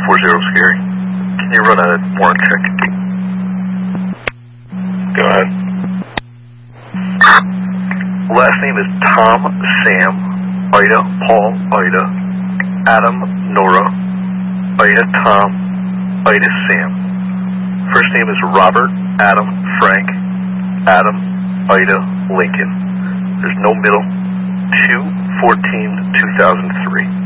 240 Scary. Can you run a warrant check? Go ahead. Last name is Tom Sam, Ida Paul Ida, Adam Nora, Ida Tom, Ida Sam. First name is Robert Adam Frank, Adam Ida Lincoln. There's no middle. 2/14/2003.